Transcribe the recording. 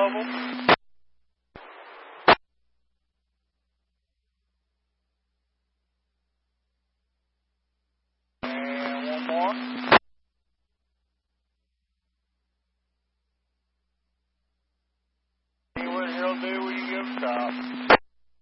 level. And one more. See what he'll do when you give him stop.